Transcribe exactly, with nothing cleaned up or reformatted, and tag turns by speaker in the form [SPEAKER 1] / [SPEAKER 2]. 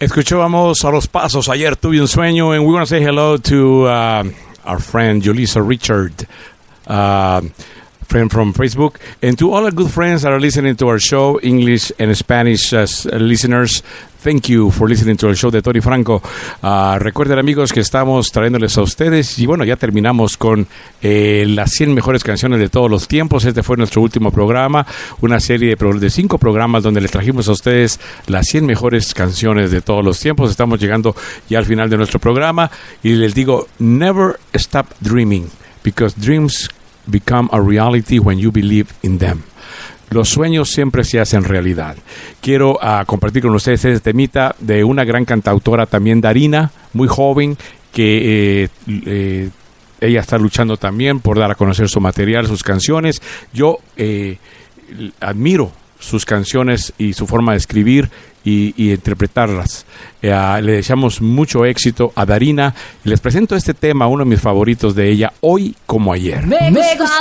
[SPEAKER 1] Escuchábamos a Los Pasos, Ayer Tuve un Sueño, and we want to say hello to uh, our friend Julissa Richard, uh, friend from Facebook, and to all our good friends that are listening to our show, English and Spanish uh, listeners. Thank you for listening to our show de Tony Franco. Uh, recuerden, amigos, que estamos trayéndoles a ustedes. Y bueno, ya terminamos con eh, las cien mejores canciones de todos los tiempos. Este fue nuestro último programa. Una serie de, pro- de cinco programas donde les trajimos a ustedes las cien mejores canciones de todos los tiempos. Estamos llegando ya al final de nuestro programa. Y les digo, never stop dreaming. Because dreams become a reality when you believe in them. Los sueños siempre se hacen realidad. Quiero uh, compartir con ustedes este temita de una gran cantautora también, Darina, muy joven, que eh, eh, ella está luchando también por dar a conocer su material, sus canciones. Yo eh, admiro sus canciones y su forma de escribir y, y interpretarlas. Eh, le deseamos mucho éxito a Darina y les presento este tema, uno de mis favoritos de ella, Hoy como Ayer.
[SPEAKER 2] Me gusta